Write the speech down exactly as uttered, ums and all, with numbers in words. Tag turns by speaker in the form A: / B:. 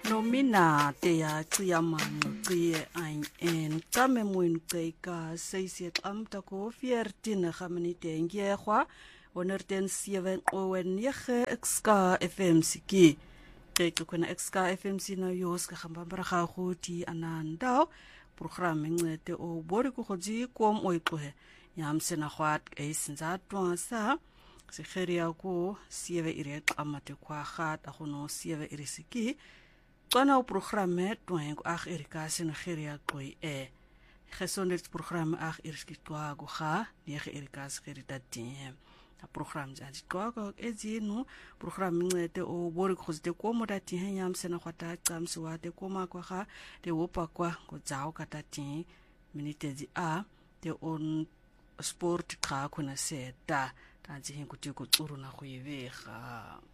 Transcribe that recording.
A: nomina te ya qiyamanqiye ein en qame muinqeika seisiet amta ko viersien gaminite ngegwa honderd zeven owen nege Xka F M siki qeqe kuna Xka F M sino yos ka khambambara ga goti anandao program ngete o bori ko khoji kom oiqwe yamsena khwat eisinzatwa sa segeria ko sewe ire qamate kwa gat agono sewe ire siki Kana o programme tweng ag irikasi Nigeria koi e. Gesondheids programme ag iriskitwa go ga nege irikasi geritati. A program janji kwa ko ezino program ngete o bori khozite ko modati henyam sena khwata tsamswa te koma kwa ga te wopa kwa go jao katati minute di a te on sport ka kuna seta tanji hinkuti ko tsuru na go yevega.